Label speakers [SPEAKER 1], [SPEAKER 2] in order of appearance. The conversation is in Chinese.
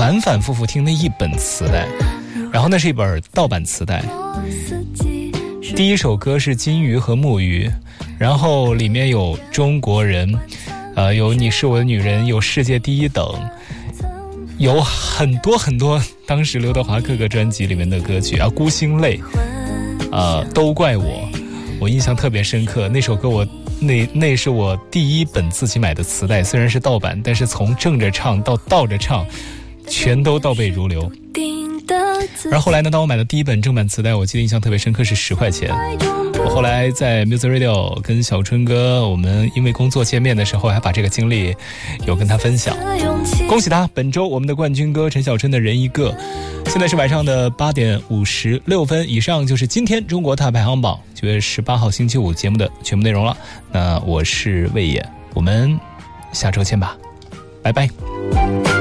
[SPEAKER 1] 反反复复听那一本磁带，然后那是一本盗版磁带。第一首歌是金鱼和木鱼，然后里面有中国人，有你是我的女人，有世界第一等，有很多很多当时刘德华各个专辑里面的歌曲啊，孤星泪，都怪我印象特别深刻。那首歌那是我第一本自己买的磁带，虽然是盗版，但是从正着唱到倒着唱，全都倒背如流。而后来呢，当我买的第一本正版磁带，我记得印象特别深刻，是10块钱。我后来在 Music Radio 跟小春哥，我们因为工作见面的时候，还把这个经历有跟他分享。恭喜他，本周我们的冠军歌陈小春的人一个。现在是晚上的8点56分，以上就是今天中国大排行榜9月18号星期五节目的全部内容了。那我是魏野，我们下周见吧，拜拜。